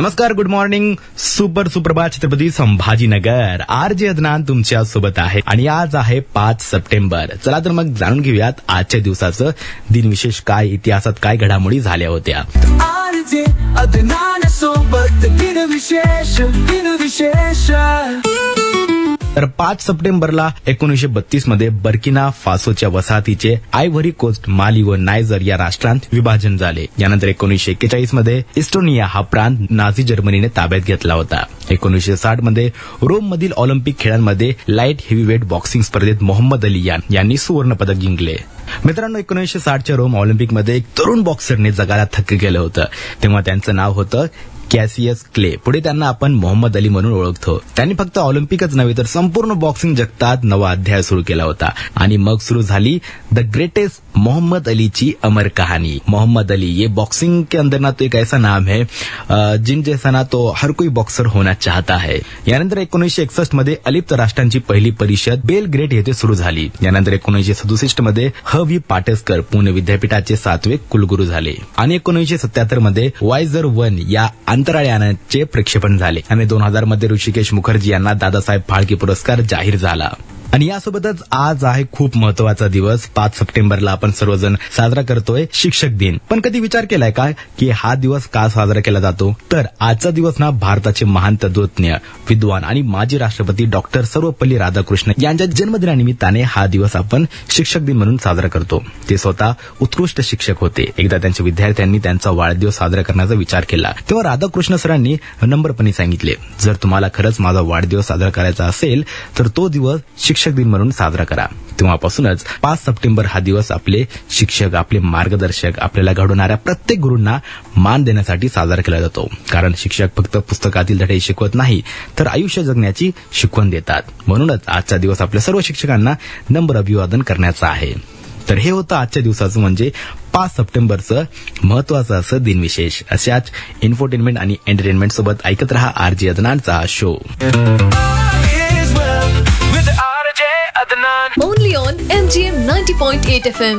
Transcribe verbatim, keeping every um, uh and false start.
नमस्कार, good morning, super सुप्रभात Chhatrapati Sambhajinagar. R J Adnan तुमच्या सोबत आहे आणि आज आहे पाच सप्टेंबर. चला तर मग जाणून घेऊयात आजच्या दिवसाचं दिनविशेष काय, इतिहासात काय घडामोडी झाल्या होत्या. आर जे अदनान सोबत दिनविशेष दिनविशेष. तर पाच सप्टेंबरला एकोणीसशे बत्तीस मध्ये बर्किना फासोच्या वसाहतीचे आयव्हरी कोस्ट, माली व नायजर या राष्ट्रांत विभाजन झाले. यानंतर एकोणीसशे एक्केचाळीस मध्ये इस्टोनिया हा प्रांत नाझी जर्मनीने ताब्यात घेतला होता. एकोणीसशे साठ मध्ये रोम मधील ऑलिम्पिक खेळांमध्ये लाईट हेवीवेट बॉक्सिंग स्पर्धेत मोहम्मद अली यांनी सुवर्ण पदक जिंकले. मित्रांनो, एकोणीसशे साठच्या रोम ऑलिम्पिकमध्ये एक तरुण बॉक्सरने जगाला थक्क केलं होतं. तेव्हा त्यांचं नाव होतं कॅसियस क्ले. पुढे त्यांना आपण मोहम्मद अली म्हणून ओळखतो. त्यांनी फक्त ऑलिम्पिकच नव्हे तर संपूर्ण बॉक्सिंग जगतात नवा अध्याय सुरू केला होता आणि मग सुरू झाली द ग्रेटेस्ट मोहम्मद अलीची अमर कहानी. मोहम्मद अली ये बॉक्सिंग के अंदर ना तो एक ऐसा नाम है जिन जैसा ना तो हर कोई बॉक्सर होना चाहता है. यानंतर एकोणीसशे एकसष्ट मध्ये अलिप्त राष्ट्रांची पहिली परिषद बेलग्रेड येथे सुरू झाली. यानंतर एकोणीसशे सदुसष्ट मध्ये ह व्ही पाटेसकर पुणे विद्यापीठाचे सातवे कुलगुरू झाले आणि एकोणीसशे सत्याहत्तर मध्ये वायझर वन या अंतराळयानाचे प्रक्षेपण झाले आणि दोन हजार मध्ये ऋषिकेश मुखर्जी यांना दादासाहेब फाळके पुरस्कार जाहीर झाला. आणि यासोबतच आज आहे खूप महत्वाचा दिवस. पाच सप्टेंबरला आपण सर्वजण साजरा करतोय शिक्षक दिन. पण कधी विचार केलाय का की हा दिवस का साजरा केला जातो? तर आजचा दिवस ना भारताचे महान तत्वज्ञ, विद्वान आणि माजी राष्ट्रपती डॉक्टर सर्वपल्ली राधाकृष्ण यांच्या जन्मदिनानिमित्ताने हा दिवस आपण शिक्षक दिन म्हणून साजरा करतो. ते स्वतः उत्कृष्ट शिक्षक होते. एकदा त्यांच्या विद्यार्थ्यांनी त्यांचा वाढदिवस साजरा करण्याचा विचार केला. तेव्हा राधाकृष्ण सरांनी नम्रपणे सांगितले, जर तुम्हाला खरंच माझा वाढदिवस साजरा करायचा असेल तर तो दिवस शिक्षक दिन म्हणून साजरा करा. तेव्हापासूनच पाच सप्टेंबर हा दिवस आपले शिक्षक, आपले मार्गदर्शक, आपल्याला घडवणाऱ्या प्रत्येक गुरूंना मान देण्यासाठी साजरा केला जातो. कारण शिक्षक फक्त पुस्तकातील धडे शिकवत नाही तर आयुष्य जगण्याची शिकवण देतात. म्हणूनच आजचा दिवस आपल्या सर्व शिक्षकांना नम्र अभिवादन करण्याचा आहे. तर हे होतं आजच्या दिवसाचं म्हणजे पाच सप्टेंबरचं महत्वाचं असं दिनविशेष. अशाच इन्फोटेनमेंट आणि एंटरटेनमेंट सोबत ऐकत रहा आर जे अदनानचा हा show. Adnan. Only on M G M ninety point eight F M.